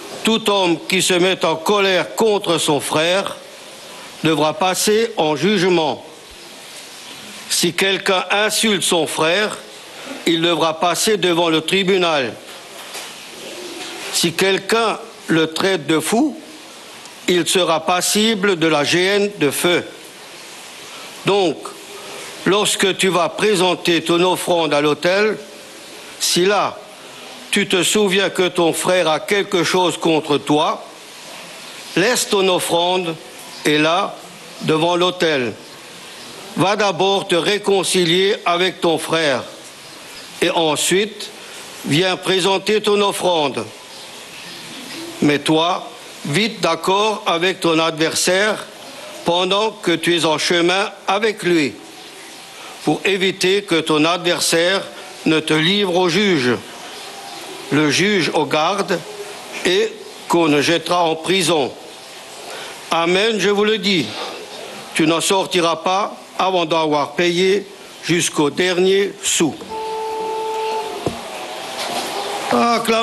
Tout homme qui se met en colère contre son frère devra passer en jugement. Si quelqu'un insulte son frère, il devra passer devant le tribunal. Si quelqu'un le traite de fou, il sera passible de la géhenne de feu. Donc, lorsque tu vas présenter ton offrande à l'autel, si là, tu te souviens que ton frère a quelque chose contre toi, laisse ton offrande et là, devant l'autel. Va d'abord te réconcilier avec ton frère et ensuite, viens présenter ton offrande. Mets-toi vite d'accord avec ton adversaire pendant que tu es en chemin avec lui, pour éviter que ton adversaire ne te livre au juge, le juge aux gardes et qu'on ne jettera en prison. Amen, je vous le dis, tu n'en sortiras pas avant d'avoir payé jusqu'au dernier sou.